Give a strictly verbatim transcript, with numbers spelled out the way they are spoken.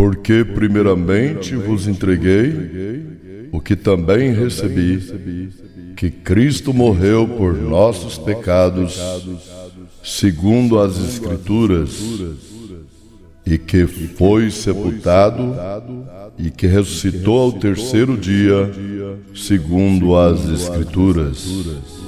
Porque primeiramente vos entreguei o que também recebi, que Cristo morreu por nossos pecados, segundo as Escrituras, e que foi sepultado, e que ressuscitou ao terceiro dia, segundo as Escrituras.